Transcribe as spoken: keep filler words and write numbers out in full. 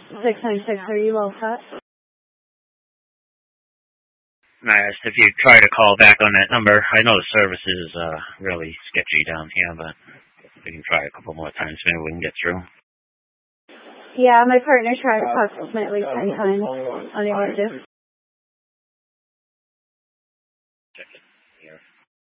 six nine six, are you all set? I asked if you try to call back on that number. I know the service is uh, really sketchy down here, but we can try a couple more times. Maybe we can get through. Yeah, my partner tried approximately ten times on the order.